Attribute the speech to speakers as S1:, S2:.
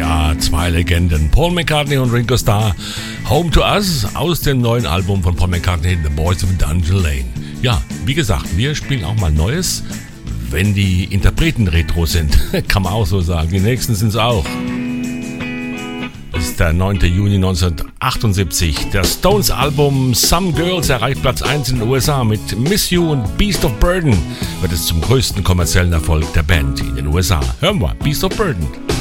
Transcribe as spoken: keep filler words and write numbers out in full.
S1: Ja, zwei Legenden, Paul McCartney und Ringo Starr. Home to Us aus dem neuen Album von Paul McCartney, The Boys of Dungeon Lane. Ja, wie gesagt, wir spielen auch mal Neues, wenn die Interpreten retro sind. Kann man auch so sagen. Die nächsten sind es auch. Das ist der neunte Juni neunzehnhundertachtundsiebzig. Der Stones-Album Some Girls erreicht Platz eins in den U S A. Mit Miss You und Beast of Burden wird es zum größten kommerziellen Erfolg der Band in den U S A. Hören wir Beast of Burden.